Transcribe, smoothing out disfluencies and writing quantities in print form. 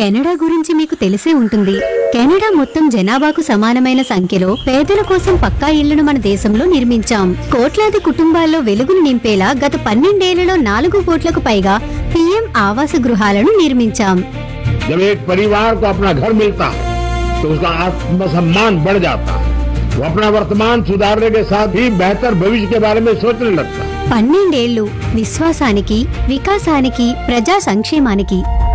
Canada గురించి మీకు తెలిసే ఉంటుంది. కెనడా మొత్తం జనాభాకు సమానమైన సంఖ్యలో పేదల కోసం పక్కా ఇళ్లను మన దేశంలో నిర్మించాం. కోట్లాది కుటుంబాల్లో వెలుగును నింపేలా గత 12 ఏళ్లలో 4 కోట్లకు పైగా పీఎం ఆవాస గృహాలను నిర్మించాం. जब एक परिवार को अपना घर मिलता है तो उसका आत्मसम्मान बढ़ जाता है। वो अपना वर्तमान सुधारने के साथ ही बेहतर भविष्य के बारे में सोचने लगता है। 12 ఏళ్లు విశ్వాసానికి, వికాసానికి, ప్రజా సంక్షేమానికి.